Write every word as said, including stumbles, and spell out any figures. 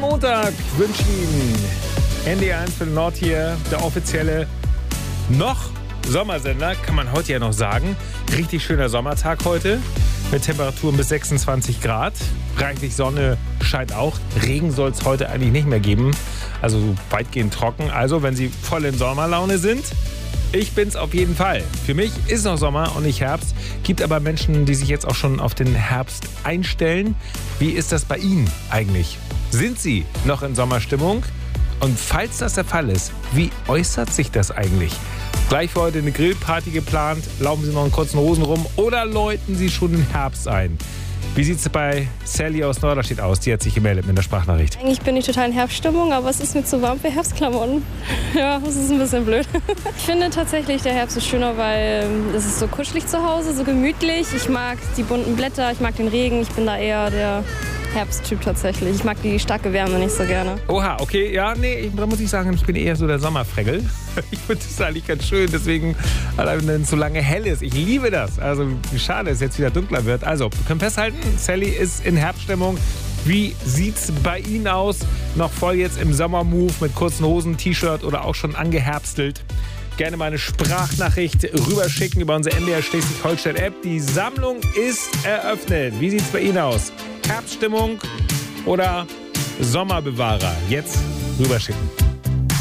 Montag wünsche Ihnen N D R eins für den Nord hier, der offizielle noch Sommersender, kann man heute ja noch sagen. Richtig schöner Sommertag heute mit Temperaturen bis sechsundzwanzig Grad. Reichlich Sonne scheint auch. Regen soll es heute eigentlich nicht mehr geben. Also weitgehend trocken. Also wenn Sie voll in Sommerlaune sind, ich bin's auf jeden Fall. Für mich ist noch Sommer und nicht Herbst. Gibt aber Menschen, die sich jetzt auch schon auf den Herbst einstellen. Wie ist das bei Ihnen eigentlich? Sind Sie noch in Sommerstimmung? Und falls das der Fall ist, wie äußert sich das eigentlich? Gleich für heute eine Grillparty geplant. Laufen Sie noch in kurzen Hosen rum oder läuten Sie schon den Herbst ein? Wie sieht es bei Sally aus Norderstedt aus? Die hat sich gemeldet mit einer Sprachnachricht. Eigentlich bin ich total in Herbststimmung, aber es ist mir zu warm für Herbstklamotten. Ja, das ist ein bisschen blöd. Ich finde tatsächlich, der Herbst ist schöner, weil es ist so kuschelig zu Hause, so gemütlich. Ich mag die bunten Blätter, ich mag den Regen. Ich bin da eher der Herbsttyp tatsächlich. Ich mag die starke Wärme nicht so gerne. Oha, okay, ja, nee, da muss ich sagen, ich bin eher so der Sommerfregel. Ich finde das eigentlich ganz schön, deswegen, wenn es so lange hell ist. Ich liebe das. Also, wie schade es jetzt wieder dunkler wird. Also, wir können festhalten, Sally ist in Herbststimmung. Wie sieht's bei Ihnen aus? Noch voll jetzt im Sommermove mit kurzen Hosen, T-Shirt oder auch schon angeherbstelt? Gerne mal eine Sprachnachricht rüberschicken über unsere N D R Schleswig-Holstein-App. Die Sammlung ist eröffnet. Wie sieht's bei Ihnen aus? Herbststimmung oder Sommerbewahrer? Jetzt rüberschicken.